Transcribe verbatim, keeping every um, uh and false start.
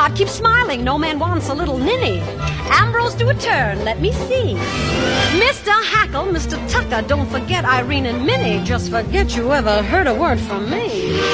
not? Keep smiling. No man wants a little ninny. Ambrose, do a turn. Let me see. Mister Hackle, Mister Tucker, don't forget Irene and Minnie. Just forget you ever heard a word from me.